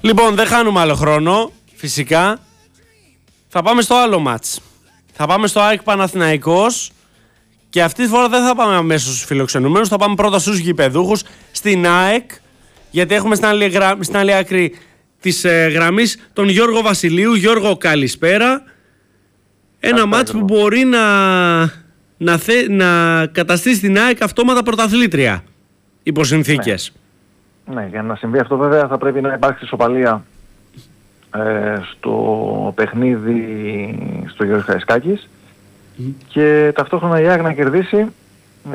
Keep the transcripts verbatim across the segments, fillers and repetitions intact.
Λοιπόν, δεν χάνουμε άλλο χρόνο, φυσικά. Θα πάμε στο άλλο μάτς. Θα πάμε στο ΑΕΚ Παναθηναϊκός. Και αυτή τη φορά δεν θα πάμε αμέσως στους φιλοξενούμενους. Θα πάμε πρώτα στους γηπεδούχους, στην ΑΕΚ. Γιατί έχουμε στην άλλη, γρα... στην άλλη άκρη της ε, γραμμής τον Γιώργο Βασιλείου. Γιώργο, καλησπέρα. Ένα μάτς που μπορεί να, να, θε... να καταστήσει την ΑΕΚ αυτόματα πρωταθλήτρια υπό συνθήκες. Ναι. ναι, για να συμβεί αυτό βέβαια θα πρέπει να υπάρξει ισοπαλία ε, στο παιχνίδι στο Γιώργος Καραϊσκάκης mm. και ταυτόχρονα η ΑΕΚ να κερδίσει ε,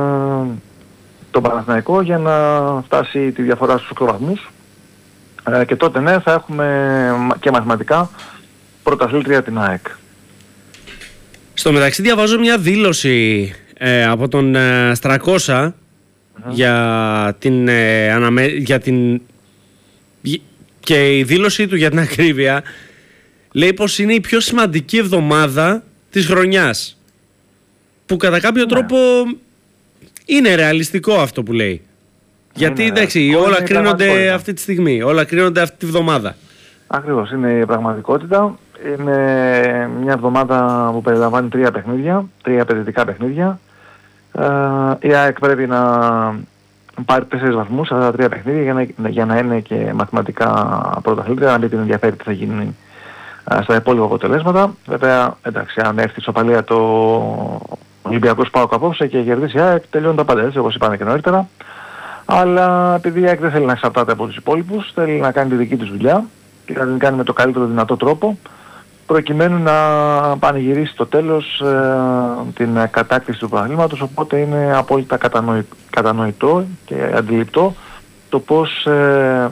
τον Παναθηναϊκό για να φτάσει τη διαφορά στους οκτώ βαθμούς ε, και τότε ναι θα έχουμε και μαθηματικά πρωταθλήτρια την ΑΕΚ. Στο μεταξύ διαβάζω μια δήλωση ε, από τον ε, Στρακώσα mm-hmm. για, την, ε, αναμε... για την και η δήλωσή του για την ακρίβεια λέει πως είναι η πιο σημαντική εβδομάδα της χρονιάς, που κατά κάποιο ναι. τρόπο είναι ρεαλιστικό αυτό που λέει. Γιατί εντάξει, όλα κρίνονται αυτή τη στιγμή, όλα κρίνονται αυτή τη βδομάδα. Ακριβώς, είναι η πραγματικότητα. Είναι μια εβδομάδα που περιλαμβάνει τρία παιχνίδια, τρία απαιτητικά παιχνίδια. Ε, η ΑΕΚ πρέπει να πάρει τέσσερις βαθμούς σε αυτά τα τρία παιχνίδια για να, για να είναι και μαθηματικά πρωταθλήτρια, να μην την ενδιαφέρει τι θα γίνει στα υπόλοιπα αποτελέσματα. Βέβαια, εντάξει, αν έρθει η ισοπαλία το Ολυμπιακός ΠΑΟΚ απόψε και κερδίσει η ΑΕΚ, τελειώνουν τα πάντα έτσι, όπως είπαμε και νωρίτερα. Αλλά επειδή η ΑΕΚ δεν θέλει να εξαρτάται από τους υπόλοιπους, θέλει να κάνει τη δική της δουλειά και να την κάνει με το καλύτερο δυνατό τρόπο, προκειμένου να πανηγυρίσει στο τέλος ε, την κατάκτηση του πρωταθλήματος, οπότε είναι απόλυτα κατανοη, κατανοητό και αντιληπτό το πώς ε,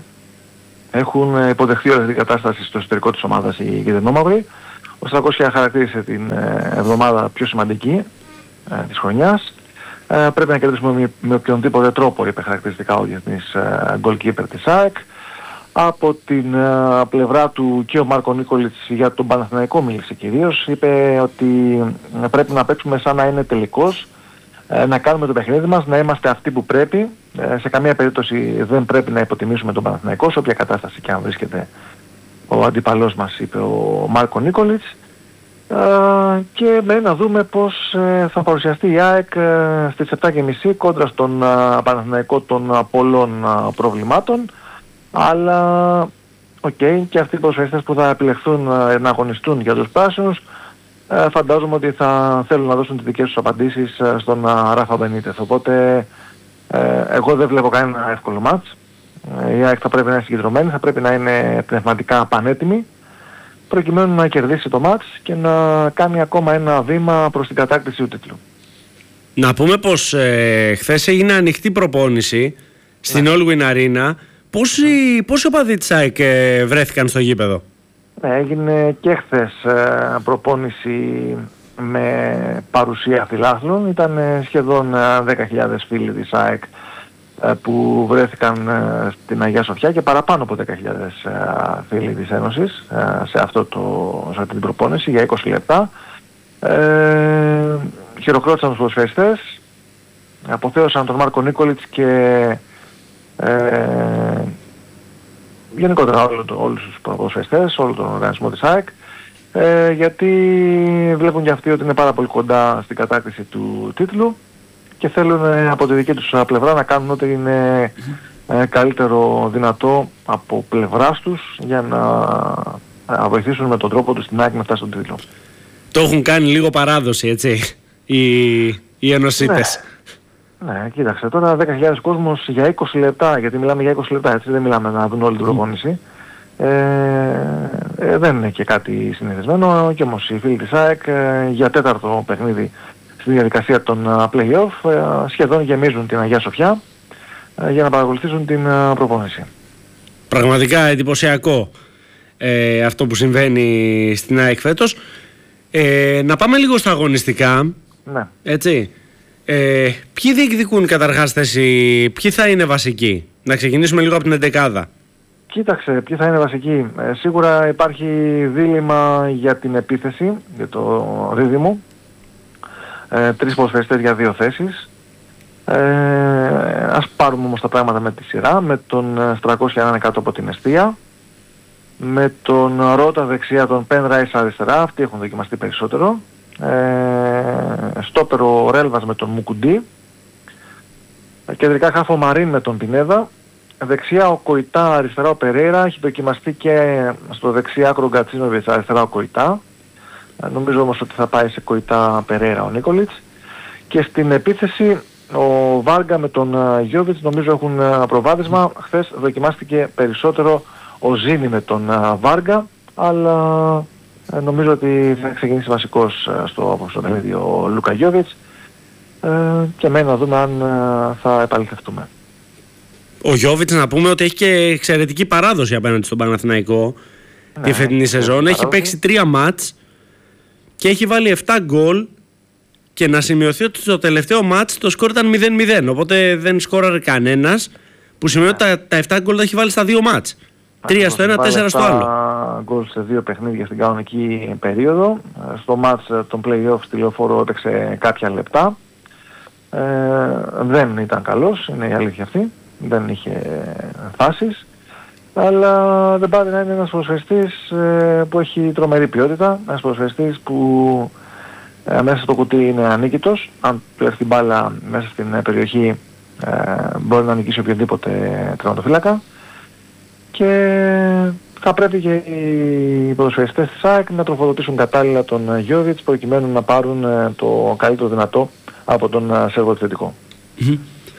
έχουν υποδεχθεί όλη την κατάσταση στο εσωτερικό της ομάδας οι γηδενόμαυροι. Ο Στρακώσια χαρακτήρισε την ε, εβδομάδα πιο σημαντική ε, της χρονιάς. Ε, πρέπει να κερδίσουμε με, με οποιονδήποτε τρόπο, είπε χαρακτηριστικά ο διεθνής ε, goalkeeper της ΑΕΚ. Από την uh, πλευρά του και ο Μάρκο Νίκολιτς για τον Παναθηναϊκό μίλησε κυρίως. Είπε ότι πρέπει να παίξουμε σαν να είναι τελικός, uh, να κάνουμε το παιχνίδι μας, να είμαστε αυτοί που πρέπει. Uh, σε καμία περίπτωση δεν πρέπει να υποτιμήσουμε τον Παναθηναϊκό, σε όποια κατάσταση και αν βρίσκεται ο αντίπαλός μας, είπε ο Μάρκο Νίκολιτς. Uh, και με να δούμε πώς uh, θα παρουσιαστεί η ΑΕΚ uh, στις επτά και μισή κόντρα στον uh, Παναθηναϊκό των πολλών uh, προβλημάτων. Αλλά, οκ, okay, και αυτοί οι προσφέρτες που θα επιλεχθούν να αγωνιστούν για τους πράσινους, ε, φαντάζομαι ότι θα θέλουν να δώσουν τις δικές τους απαντήσεις στον Ράφα Μπενίτεθ. Οπότε, ε, εγώ δεν βλέπω κανένα εύκολο μάτς. Ε, η ΑΕΚ θα πρέπει να είναι συγκεντρωμένη, θα πρέπει να είναι πνευματικά πανέτοιμη, προκειμένου να κερδίσει το μάτς και να κάνει ακόμα ένα βήμα προς την κατάκτηση του τίτλου. Να πούμε πως ε, χθες έγινε ανοιχτή προπόνηση στην ναι. All Win Arena. Πόσοι, πόσοι οπαδοί της ΑΕΚ βρέθηκαν στο γήπεδο? Ναι, έγινε και χθες ε, προπόνηση με παρουσία φιλάθλων. Ήταν ε, σχεδόν ε, δέκα χιλιάδες φίλοι της ΑΕΚ ε, που βρέθηκαν ε, στην Αγία Σοφιά και παραπάνω από δέκα χιλιάδες ε, φίλοι της Ένωσης ε, σε, αυτό το, σε αυτή την προπόνηση για είκοσι λεπτά. Ε, χειροκρότησαν τους ποδοσφαιριστές, αποθέωσαν τον Μάρκο Νίκολιτς και Ε, γενικότερα όλο το, όλους τους ποδοσφαιριστές, όλο τον οργανισμό της ΑΕΚ, ε, γιατί βλέπουν και αυτοί ότι είναι πάρα πολύ κοντά στην κατάκτηση του τίτλου και θέλουν ε, από τη δική τους πλευρά να κάνουν ό,τι είναι ε, καλύτερο δυνατό από πλευράς τους για να, να βοηθήσουν με τον τρόπο τους την ΑΕΚ να φτάσει στον τίτλο. Το έχουν κάνει λίγο παράδοση, έτσι, οι, οι ενωσίτες. Ναι. Ναι, κοίταξε, τώρα δέκα χιλιάδες κόσμος για είκοσι λεπτά, γιατί μιλάμε για είκοσι λεπτά, έτσι, δεν μιλάμε να δουν όλη την προπόνηση. Ε, ε, δεν είναι και κάτι συνηθισμένο, και όμως οι φίλοι της ΑΕΚ ε, για τέταρτο παιχνίδι στη διαδικασία των uh, play-off ε, σχεδόν γεμίζουν την Αγία Σοφιά ε, για να παρακολουθήσουν την uh, προπόνηση. Πραγματικά εντυπωσιακό ε, αυτό που συμβαίνει στην ΑΕΚ φέτος. Ε, να πάμε λίγο στα αγωνιστικά, ναι. Έτσι. Ε, ποιοι διεκδικούν καταρχάς θέση, ποιοι θα είναι βασικοί? Να ξεκινήσουμε λίγο από την εντεκάδα. Κοίταξε, ποιοι θα είναι βασικοί. Ε, σίγουρα υπάρχει δίλημμα για την επίθεση, για το δίδυμο. Ε, τρεις ποδοσφαιριστές για δύο θέσεις. Ε, ας πάρουμε όμως τα πράγματα με τη σειρά, με τον Στρακώσια να είναι κάτω από την εστία. με τον Ρότα δεξιά, τον Penrice αριστερά, αυτοί έχουν δοκιμαστεί περισσότερο. Ε, στόπερο ο Ρέλβας με τον Μουκουντή. Κεντρικά χάφο Μαρίν με τον Πινέδα. Δεξιά ο Κοϊτά, αριστερά ο Περέιρα. Έχει δοκιμαστεί και στο δεξιά άκρο Γκατσίνοβιτς, αριστερά ο Κοϊτά. Ε, νομίζω όμως ότι θα πάει σε Κοϊτά Περέιρα ο Νίκολιτς. Και στην επίθεση ο Βάργα με τον Γιώβιτς νομίζω έχουν προβάδισμα. Χθες δοκιμάστηκε περισσότερο ο Ζήνη με τον Βάργα, αλλά νομίζω ότι θα ξεκινήσει βασικός στο, στο παιχνίδι ο Λούκα Γιώβιτς ε, και μένει να δούμε αν θα επαληθευτούμε. Ο Γιώβιτς, να πούμε ότι έχει και εξαιρετική παράδοση απέναντι στον Παναθηναϊκό ναι, τη φετινή σεζόν. Έχει παίξει τρία μάτς και έχει βάλει επτά γκολ. Και να σημειωθεί ότι στο τελευταίο μάτς το σκορ ήταν μηδέν μηδέν, οπότε δεν σκόραρε κανένας, που σημαίνει ότι τα, τα επτά γκολ τα έχει βάλει στα δύο μάτς. τρία στο ένα, τέσσερα στο άλλο. Γκολ σε δύο παιχνίδια στην κανονική περίοδο. Στο μάτς των play-off στη Λεωφόρο έπαιξε κάποια λεπτά. Ε, δεν ήταν καλός, είναι η αλήθεια αυτή. Δεν είχε φάσεις. Αλλά δεν πάει να είναι ένας ποδοσφαιριστής που έχει τρομερή ποιότητα. Ένας ποδοσφαιριστής που Ε, μέσα στο κουτί είναι ανίκητος. Αν του έρθει μπάλα μέσα στην περιοχή ε, μπορεί να νικήσει οποιοδήποτε τερματοφύλακα. Και θα πρέπει και οι ποδοσφαιριστές της ΑΕΚ να τροφοδοτήσουν κατάλληλα τον Γιώβιτς προκειμένου να πάρουν ε, το καλύτερο δυνατό από τον ε, Σέρβο επιθετικό. Mm-hmm.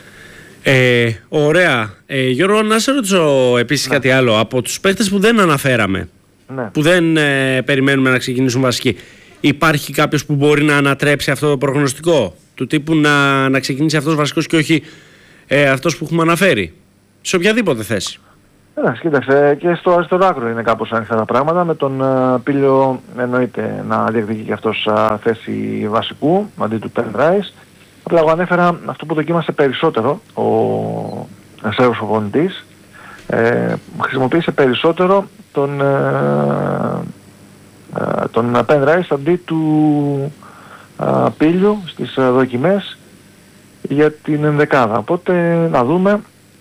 Ε, ωραία. Ε, Γιώργο, να σε ρωτήσω επίσης ναι. κάτι άλλο. Από τους παίχτες που δεν αναφέραμε, ναι. που δεν ε, περιμένουμε να ξεκινήσουν βασικοί, υπάρχει κάποιος που μπορεί να ανατρέψει αυτό το προγνωστικό του τύπου να, να ξεκινήσει αυτός βασικός και όχι ε, αυτός που έχουμε αναφέρει σε οποιαδήποτε θέση? Εντάξει, κοίταξε, και στο αριστερό άκρο είναι κάπως άνοιχτα τα πράγματα. Με τον uh, Πίλιο εννοείται να διεκδικεί και αυτός uh, θέση βασικού αντί του Penrice. Απλά εγώ ανέφερα αυτό που δοκίμασε περισσότερο ο Σέρβος προπονητής. Ε, χρησιμοποίησε περισσότερο τον uh, τον Penrice αντί του α, Πίλιου στις α, δοκιμές για την ενδεκάδα. Οπότε να δούμε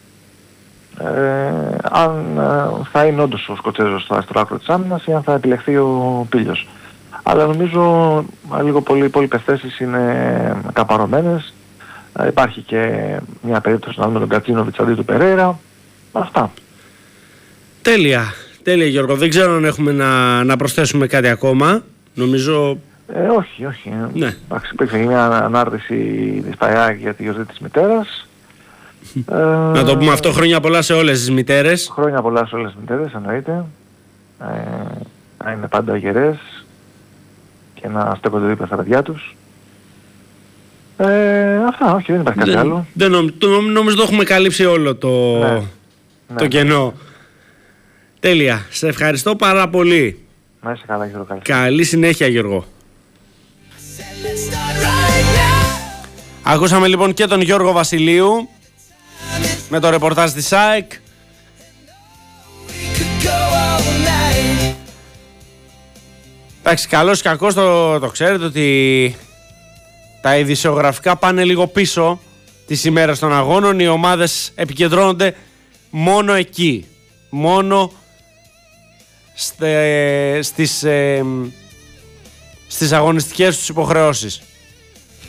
ε, αν α, θα είναι όντως ο Σκοτσέζος στο αριστερό άκρο της άμυνας ή αν θα επιλεχθεί ο Πίλιος. Αλλά νομίζω α, λίγο πολύ οι υπόλοιπες θέσεις είναι καπαρωμένες. Α, υπάρχει και μια περίπτωση να δούμε τον Κατσίνοβιτς αντί του Περέιρα. Αυτά. Τέλεια. Τέλεια Γιώργο, δεν ξέρω αν έχουμε να, να προσθέσουμε κάτι ακόμα. Νομίζω... Ε, όχι, όχι. Ναι. Εντάξει, υπήρχε μια ανάρτηση της ΠΑΕΑΚ για τη γιορτή της μητέρας. ε, να το πούμε αυτό, χρόνια πολλά σε όλες τις μητέρες. Χρόνια πολλά σε όλες τις μητέρες, εννοείται. Ε, να είναι πάντα γερές και να στέκονται δίπλα στα παιδιά τους. Ε, αυτά, όχι, δεν υπάρχει κάτι δεν, άλλο. Δεν νομ, το, νομίζω το έχουμε καλύψει όλο το, ναι. το ναι. κενό. Τέλεια. Σε ευχαριστώ πάρα πολύ. Να είσαι καλά, Γιώργο. Καλή συνέχεια, Γιώργο. Ακούσαμε λοιπόν και τον Γιώργο Βασιλείου με το ρεπορτάζ της ΑΕΚ. Εντάξει, καλώς ή κακώς το, το ξέρετε ότι τα ειδησιογραφικά πάνε λίγο πίσω τις ημέρες των αγώνων. Οι ομάδες επικεντρώνονται μόνο εκεί. Μόνο στε, στις, ε, στις αγωνιστικές τους υποχρεώσεις.